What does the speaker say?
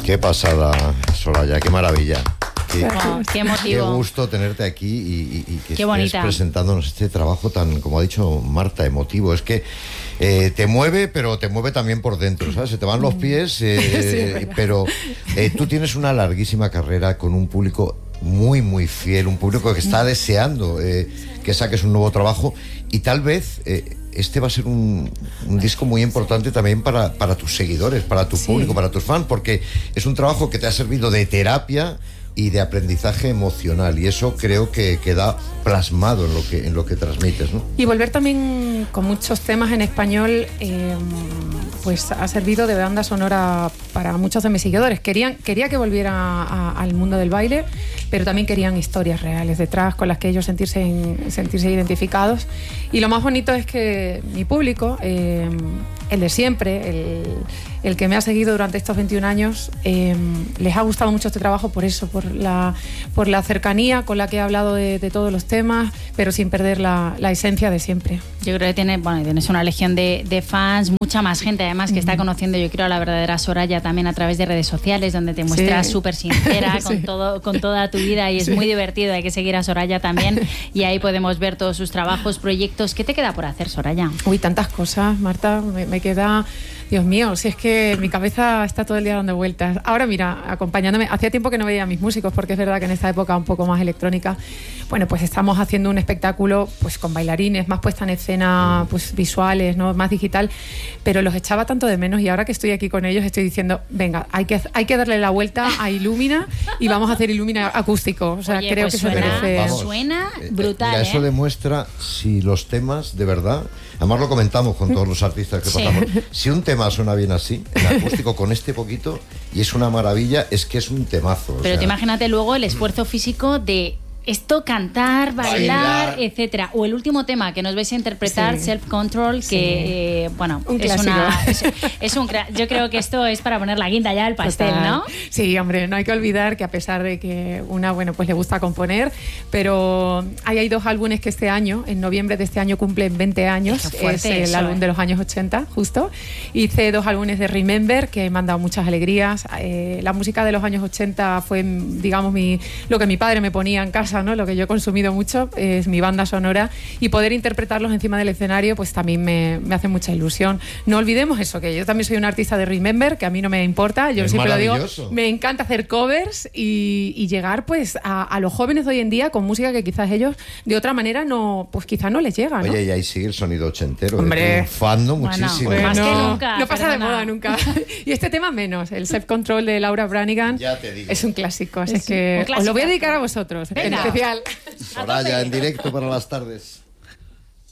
Qué pasada, Soraya, qué maravilla. Qué emotivo. Qué gusto tenerte aquí y que qué estés bonita. presentándonos este trabajo tan, como ha dicho Marta, emotivo. Es que te mueve, pero te mueve también por dentro, ¿sabes? Se te van los pies, pero tú tienes una larguísima carrera con un público muy, muy fiel, un público que está deseando que saques un nuevo trabajo y tal vez este va a ser un disco muy importante también para tus seguidores, para tu público, para tus fans, porque es un trabajo que te ha servido de terapia y de aprendizaje emocional, y eso creo que queda plasmado en lo que transmites, ¿no? Y volver también con muchos temas en español, pues ha servido de banda sonora para muchos de mis seguidores. Quería que volviera al mundo del baile, pero también querían historias reales detrás con las que ellos sentirse identificados. Y lo más bonito es que mi público, el de siempre, el que me ha seguido durante estos 21 años, les ha gustado mucho este trabajo por eso, por la cercanía con la que he hablado de todos los temas, pero sin perder la esencia de siempre. Yo creo que tienes una legión de fans, mucha más gente además que está conociendo, yo creo, a la verdadera Soraya también a través de redes sociales, donde te muestras súper sincera con toda tu vida, y es muy divertido. Hay que seguir a Soraya también y ahí podemos ver todos sus trabajos, proyectos. ¿Qué te queda por hacer, Soraya? Uy, tantas cosas, Marta, me queda... Dios mío, si es que mi cabeza está todo el día dando vueltas. Ahora mira, acompañándome, hacía tiempo que no veía a mis músicos, porque es verdad que en esta época un poco más electrónica, bueno, pues estamos haciendo un espectáculo pues con bailarines, más puesta en escena, pues visuales, ¿no? Más digital, pero los echaba tanto de menos, y ahora que estoy aquí con ellos estoy diciendo, venga, hay que darle la vuelta a Illumina y vamos a hacer Illumina acústico. O sea, oye, creo pues que suena, eso suena brutal. Mira, eso demuestra si los temas de verdad, además lo comentamos con todos los artistas que pasamos, si un tema suena bien así, en acústico, con este poquito, y es una maravilla, es que es un temazo. Pero te imagínate luego el esfuerzo físico de esto, cantar, bailar, etcétera. O el último tema que nos vais a interpretar, Self Control, que bueno, un yo creo que esto es para poner la guinda ya al pastel, total, ¿no? Sí, hombre, no hay que olvidar que a pesar de que pues le gusta componer, pero hay 2 álbumes que este año, en noviembre de este año, cumplen 20 años. Es el álbum de los años 80, justo. Hice 2 álbumes de Remember que me han dado muchas alegrías. La música de los años 80 fue, digamos, lo que mi padre me ponía en casa, ¿no? Lo que yo he consumido mucho es mi banda sonora, y poder interpretarlos encima del escenario pues también me hace mucha ilusión. No olvidemos eso, que yo también soy una artista de Remember, que a mí no me importa, yo siempre lo digo, me encanta hacer covers y llegar pues a los jóvenes de hoy en día con música que quizás ellos de otra manera pues quizás no les llega, ¿no? Oye, y ahí sigue el sonido ochentero, hombre, triunfando muchísimo. Más que nunca. No pasa de moda nunca. Y este tema menos, el Self Control de Laura Branigan, ya te digo, es un clásico, así que os lo voy a dedicar a vosotros, en especial. Soraya, en directo para las tardes.